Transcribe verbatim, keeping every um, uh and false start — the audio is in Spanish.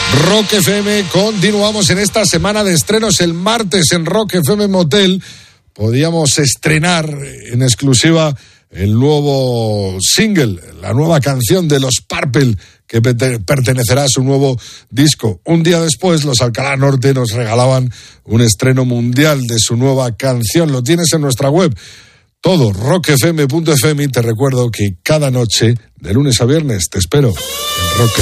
Rock F M, continuamos en esta semana de estrenos. El martes en Rock F M Motel podíamos estrenar en exclusiva el nuevo single, la nueva canción de los Purple, que pertenecerá a su nuevo disco. Un día después, los Alcalá Norte nos regalaban un estreno mundial de su nueva canción. Lo tienes en nuestra web, todo, rock f m punto f m, y te recuerdo que cada noche, de lunes a viernes, te espero en Rock